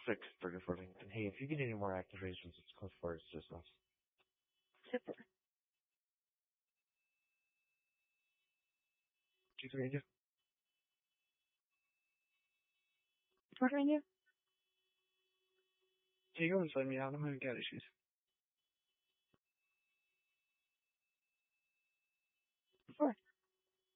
Perfect for deferring. And hey, if you get any more activations, it's close for it's just us. Super. What are you gonna do? What are you? Can you go inside me out? I'm having cat issues.